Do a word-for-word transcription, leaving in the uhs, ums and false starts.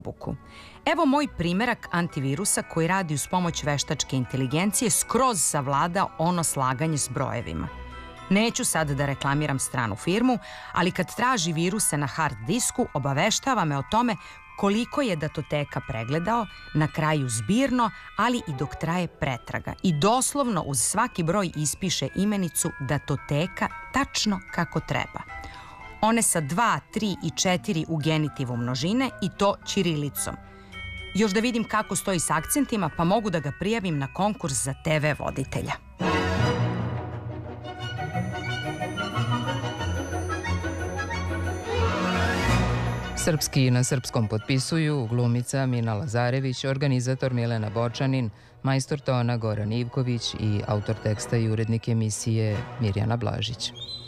buku. Evo moj primerak antivirusa koji radi uz pomoć veštačke inteligencije skroz savlada ono slaganje s brojevima. Neću sad da reklamiram stranu firmu, ali kad traži viruse na hard disku, obaveštava me o tome koliko je datoteka pregledao, na kraju zbirno, ali i dok traje pretraga. I doslovno uz svaki broj ispiše imenicu datoteka tačno kako treba. One sa dva, tri i četiri u genitivu množine i to ćirilicom. Još da vidim kako stoji s akcentima, pa mogu da ga prijavim na konkurs za te ve voditelja. Srpski na srpskom potpisuju glumica Mina Lazarević, organizator Milena Bočanin, majstor tona Goran Ivković i autor teksta i urednik emisije Mirjana Blažić.